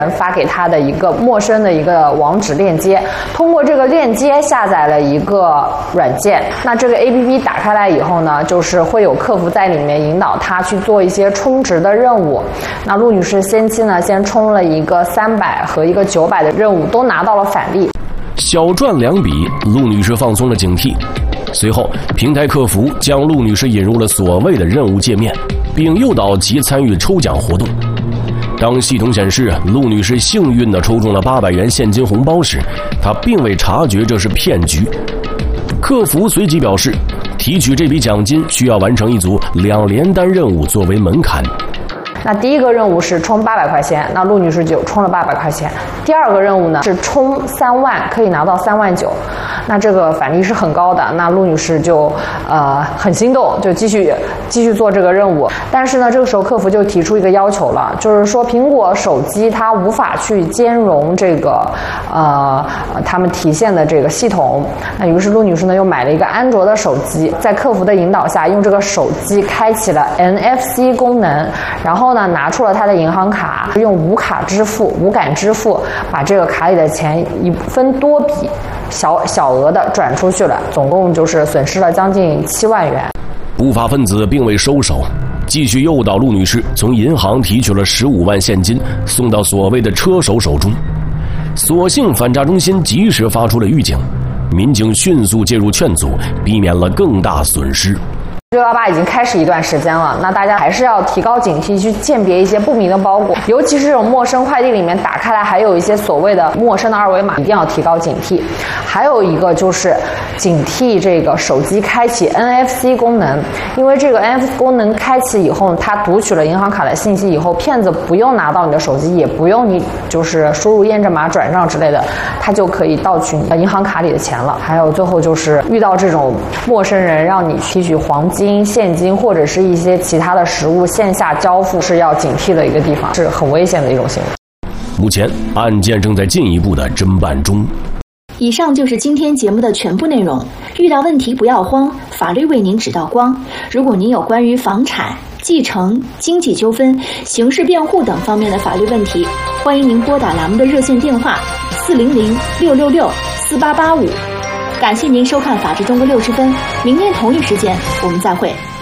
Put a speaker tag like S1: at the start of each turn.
S1: 发给他的一个陌生的一个网址链接，通过这个链接下载了一个软件。那这个 APP 打开来以后呢，就是会有客服在里面引导他去做一些充值的任务。那陆女士先期呢，先充了一个300和一个900的任务，都拿到了返利。
S2: 小赚2笔，陆女士放松了警惕。随后，平台客服将陆女士引入了所谓的任务界面，并诱导其参与抽奖活动。当系统显示陆女士幸运地抽中了800元现金红包时，她并未察觉这是骗局。客服随即表示，提取这笔奖金需要完成一组2连单任务作为门槛。
S1: 那第一个任务是充800块钱，那陆女士就充了800块钱。第二个任务呢是充3万，可以拿到3万9，那这个返利是很高的。那陆女士就很心动，就继续做这个任务。但是呢，这个时候客服就提出一个要求了，就是说苹果手机它无法去兼容这个他们提现的这个系统。那于是陆女士呢又买了一个安卓的手机，在客服的引导下，用这个手机开启了 NFC 功能，然后呢拿出了他的银行卡，用无感支付把这个卡里的钱一分多笔小额的转出去了，总共就是损失了将近7万元。
S2: 不法分子并未收手，继续诱导陆女士从银行提取了15万现金，送到所谓的车手手中。所幸反诈中心及时发出了预警，民警迅速介入劝阻，避免了更大损失。
S1: 618已经开始一段时间了，那大家还是要提高警惕，去鉴别一些不明的包裹，尤其是这种陌生快递里面打开来还有一些所谓的陌生的2维码，一定要提高警惕。还有一个就是警惕这个手机开启 NFC 功能，因为这个 NFC 功能开启以后，它读取了银行卡的信息以后，骗子不用拿到你的手机，也不用你就是输入验证码转账之类的，它就可以盗取你的银行卡里的钱了。还有最后就是遇到这种陌生人让你提取黄金、现金或者是一些其他的实物线下交付，是要警惕的一个地方，是很危险的一种行为。
S2: 目前案件正在进一步的侦办中。
S3: 以上就是今天节目的全部内容，遇到问题不要慌，法律为您指道光。如果您有关于房产、继承、经济纠纷、刑事辩护等方面的法律问题，欢迎您拨打栏目的热线电话400-666-4885。感谢您收看《法治中国60分》，明天同一时间我们再会。